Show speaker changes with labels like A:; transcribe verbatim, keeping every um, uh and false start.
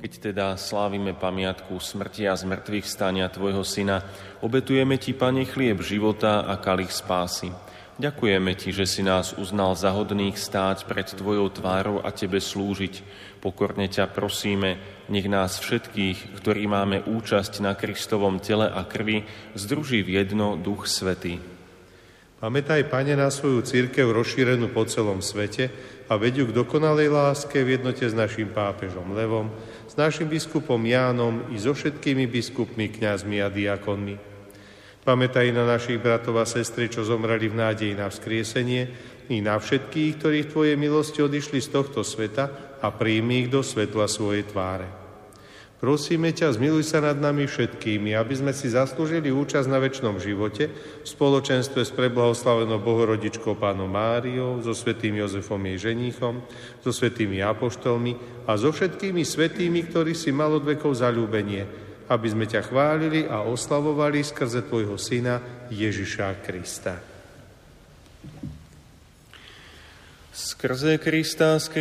A: Keď teda slávime pamiatku smrti a zmrtvých stania Tvojho Syna, obetujeme Ti, Pane, chlieb života a kalich spásy. Ďakujeme Ti, že si nás uznal za hodných stáť pred Tvojou tvárou a Tebe slúžiť. Pokorne ťa prosíme, nech nás všetkých, ktorí máme účasť na Kristovom tele a krvi, združí v jedno Duch Svätý.
B: Pamätaj, Pane, na svoju cirkev rozšírenú po celom svete a veď ju k dokonalej láske v jednote s našim pápežom Levom, s našim biskupom Jánom i so všetkými biskupmi, kňazmi a diakonmi. Pamätaj na našich bratov a sestry, čo zomreli v nádeji na vzkriesenie, i na všetkých, ktorí v Tvojej milosti odišli z tohto sveta a príjmi ich do svetla svojej tváre. Prosíme ťa, zmiluj sa nad nami všetkými, aby sme si zaslúžili účasť na večnom živote v spoločenstve s preblahoslavenou Bohorodičkou Pannou Máriou, so svätým Jozefom jej ženíchom, so svätými apoštolmi a so všetkými svätými, ktorí si mal od vekov zaľúbenie, aby sme ťa chválili a oslavovali skrze Tvojho Syna Ježiša Krista.
A: Skrze Krista,